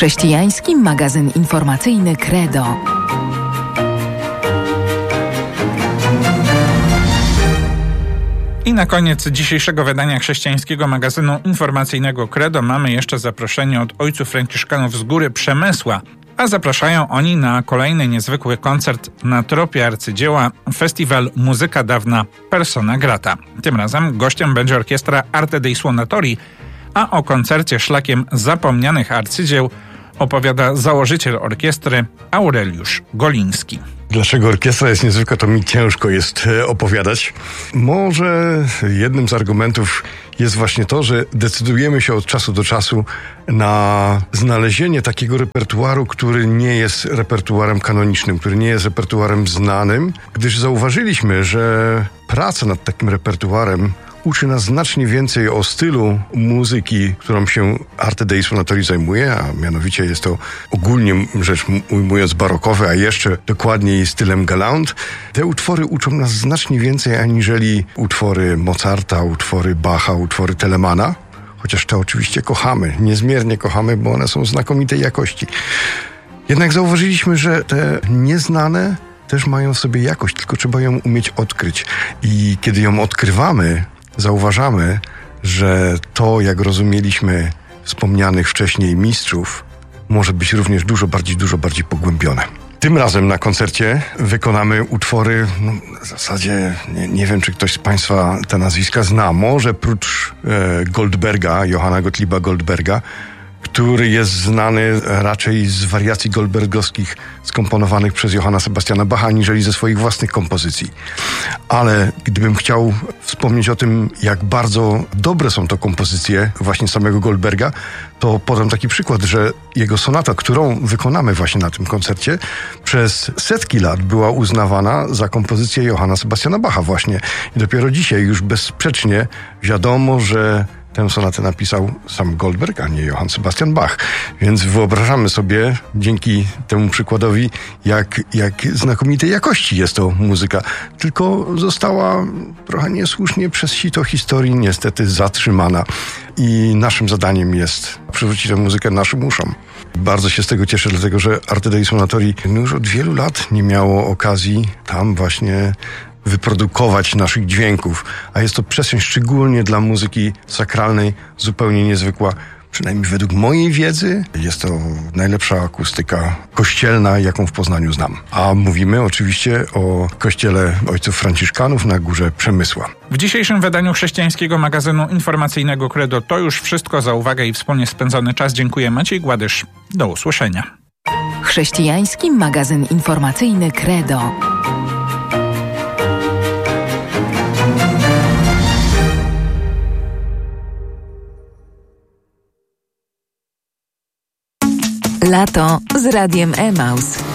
Chrześcijański magazyn informacyjny Credo. I na koniec dzisiejszego wydania chrześcijańskiego magazynu informacyjnego Credo mamy jeszcze zaproszenie od ojców franciszkanów z Góry Przemysła, a zapraszają oni na kolejny niezwykły koncert na tropie arcydzieła Festiwal Muzyka Dawna Persona Grata. Tym razem gościem będzie orkiestra Arte dei Suonatori, a o koncercie szlakiem zapomnianych arcydzieł opowiada założyciel orkiestry Aureliusz Goliński. Dlaczego orkiestra jest niezwykła, to mi ciężko jest opowiadać. Może jednym z argumentów jest właśnie to, że decydujemy się od czasu do czasu na znalezienie takiego repertuaru, który nie jest repertuarem kanonicznym, który nie jest repertuarem znanym, gdyż zauważyliśmy, że praca nad takim repertuarem uczy nas znacznie więcej o stylu muzyki, którą się Arte dei Suonatori zajmuje, a mianowicie jest to ogólnie rzecz ujmując barokowe, a jeszcze dokładniej stylem galant. Te utwory uczą nas znacznie więcej aniżeli utwory Mozarta, utwory Bacha, utwory Telemana, chociaż te oczywiście kochamy, niezmiernie kochamy, bo one są znakomitej jakości. Jednak zauważyliśmy, że te nieznane też mają w sobie jakość, tylko trzeba ją umieć odkryć. I kiedy ją odkrywamy, zauważamy, że to, jak rozumieliśmy wspomnianych wcześniej mistrzów, może być również dużo bardziej pogłębione. Tym razem na koncercie wykonamy utwory, w zasadzie nie wiem, czy ktoś z Państwa te nazwiska zna. Może prócz Goldberga, Johanna Gottlieba Goldberga, który jest znany raczej z wariacji goldbergowskich skomponowanych przez Johanna Sebastiana Bacha, aniżeli ze swoich własnych kompozycji. Ale gdybym chciał wspomnieć o tym, jak bardzo dobre są to kompozycje właśnie samego Goldberga, to podam taki przykład, że jego sonata, którą wykonamy właśnie na tym koncercie, przez setki lat była uznawana za kompozycję Johanna Sebastiana Bacha właśnie. I dopiero dzisiaj już bezsprzecznie wiadomo, że tę sonatę napisał sam Goldberg, a nie Johann Sebastian Bach. Więc wyobrażamy sobie dzięki temu przykładowi, jak znakomitej jakości jest to muzyka. Tylko została trochę niesłusznie przez sito historii niestety zatrzymana. I naszym zadaniem jest przywrócić tę muzykę naszym uszom. Bardzo się z tego cieszę, dlatego że Arte dei Suonatori już od wielu lat nie miało okazji tam właśnie wyprodukować naszych dźwięków, a jest to przestrzeń szczególnie dla muzyki sakralnej zupełnie niezwykła. Przynajmniej według mojej wiedzy jest to najlepsza akustyka kościelna, jaką w Poznaniu znam. A mówimy oczywiście o kościele ojców franciszkanów na Górze Przemysła. W dzisiejszym wydaniu chrześcijańskiego magazynu informacyjnego Credo to już wszystko. Za uwagę i wspólnie spędzony czas dziękuję. Maciej Gładysz. Do usłyszenia. Chrześcijański magazyn informacyjny Credo. Lato z Radiem Emaus.